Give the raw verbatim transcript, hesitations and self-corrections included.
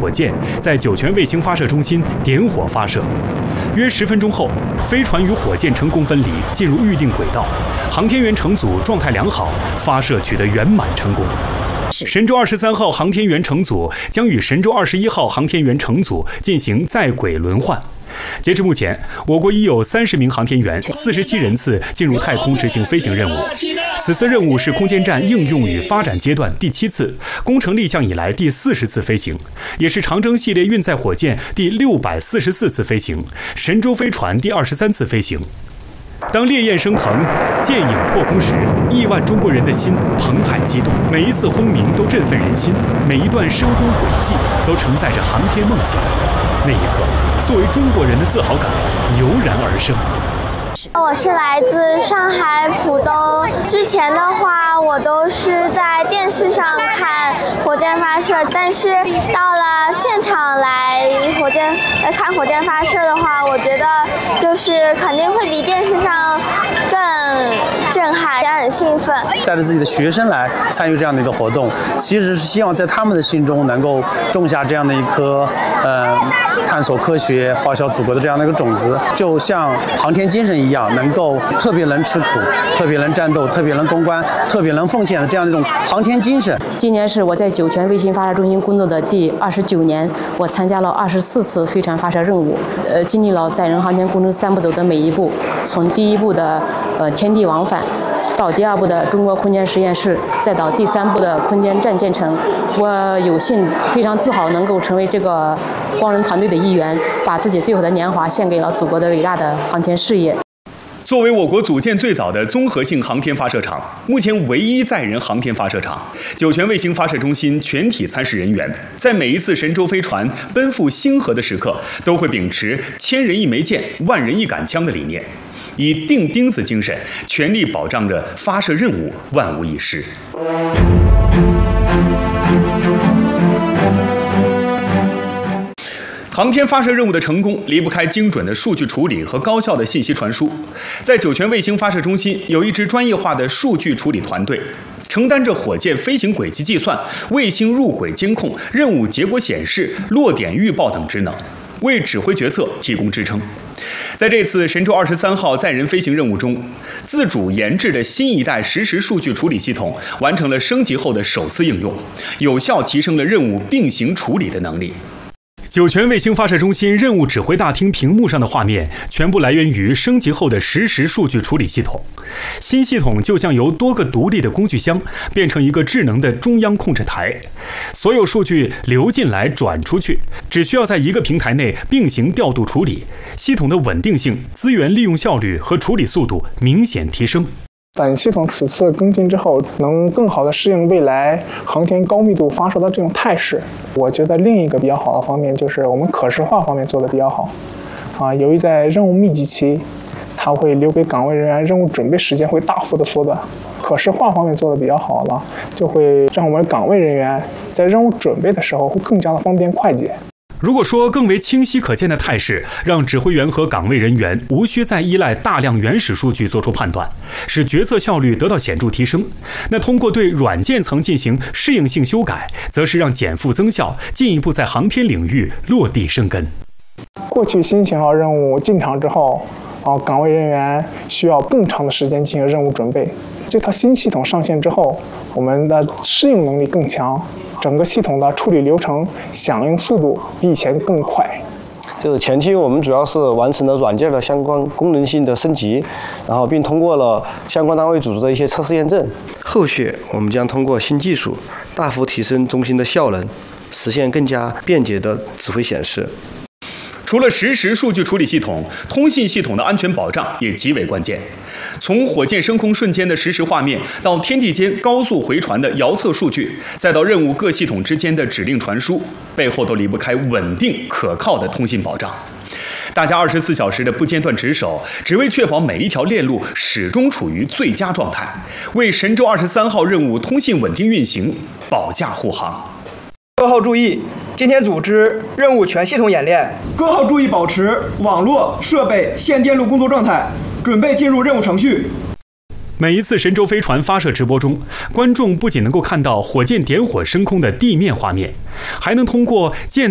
火箭在酒泉卫星发射中心点火发射。约十分钟后，飞船与火箭成功分离，进入预定轨道。航天员乘组状态良好，发射取得圆满成功。神舟二十三号航天员乘组将与神舟二十一号航天员乘组进行在轨轮换。截至目前，我国已有三十名航天员、四十七人次进入太空执行飞行任务。此次任务是空间站应用与发展阶段第七次，工程立项以来第四十次飞行，也是长征系列运载火箭第六百四十四次飞行，神舟飞船第二十三次飞行。当烈焰升腾，剑影破空时，亿万中国人的心澎湃激动，每一次轰鸣都振奋人心，每一段升空轨迹都承载着航天梦想。那一刻，作为中国人的自豪感油然而生。 我是来自上海浦东，之前的话我都是在电视上看火箭发射，但是到了现场来火箭呃看火箭发射的话，我觉得就是肯定会比电视上更震撼，也很兴奋。 带着自己的学生来参与这样的一个活动，其实是希望在他们的心中能够种下这样的一颗呃探索科学、报效祖国的这样的一个种子，就像航天精神一样，能够特别能吃苦、特别能战斗、特别能攻关、特别能奉献的这样一种航天精神。 今年是我在酒泉卫星发射中心工作的第二十九年，我参加了二十四次飞船发射任务，呃，经历了载人航天工程三步走的每一步，从第一步的呃天地往返，到第二步的中国空间实验室，再到第三步的空间站建成。我有幸非常自豪能够成为这个光荣团队的一员，把自己最后的年华献给了祖国的伟大的航天事业。 作为我国组建最早的综合性航天发射场，目前唯一载人航天发射场，酒泉卫星发射中心全体参试人员在每一次神舟飞船奔赴星河的时刻，都会秉持千人一枚箭，万人一杆枪的理念，以钉钉子精神，全力保障着发射任务万无一失。航天发射任务的成功离不开精准的数据处理和高效的信息传输。在酒泉卫星发射中心，有一支专业化的数据处理团队，承担着火箭飞行轨迹计算、卫星入轨监控、任务结果显示、落点预报等职能，为指挥决策提供支撑。在这次神舟二十三号载人飞行任务中，自主研制的新一代实时数据处理系统完成了升级后的首次应用，有效提升了任务并行处理的能力。酒泉卫星发射中心任务指挥大厅屏幕上的画面全部来源于升级后的实时数据处理系统。新系统就像由多个独立的工具箱变成一个智能的中央控制台，所有数据流进来转出去，只需要在一个平台内并行调度处理，系统的稳定性、资源利用效率和处理速度明显提升。 本系统此次更新之后，能更好地适应未来航天高密度发射的这种态势。我觉得另一个比较好的方面就是我们可视化方面做得比较好。啊，由于在任务密集期，它会留给岗位人员任务准备时间会大幅的缩短。可视化方面做得比较好了，就会让我们岗位人员在任务准备的时候会更加的方便快捷。 如果说更为清晰可见的态势，让指挥员和岗位人员无需再依赖大量原始数据做出判断，使决策效率得到显著提升，那通过对软件层进行适应性修改，则是让减负增效，进一步在航天领域落地生根。 过去新型号任务进场之后，啊，岗位人员需要更长的时间进行任务准备。这套新系统上线之后，我们的适应能力更强，整个系统的处理流程、响应速度比以前更快。 就是前期我们主要是完成了软件的相关功能性的升级，然后并通过了相关单位组织的一些测试验证。后续我们将通过新技术大幅提升中心的效能，实现更加便捷的指挥显示。 除了实时数据处理系统，通信系统的安全保障也极为关键。从火箭升空瞬间的实时画面，到天地间高速回传的遥测数据，再到任务各系统之间的指令传输，背后都离不开稳定可靠的通信保障。大家二十四小时的不间断值守，只为确保每一条链路始终处于最佳状态，为神舟二十三号任务通信稳定运行保驾护航。 各号注意，今天组织任务全系统演练，各号注意保持网络、设备、线电路工作状态，准备进入任务程序。 每一次神舟飞船发射直播中，观众不仅能够看到火箭点火升空的地面画面，还能通过舰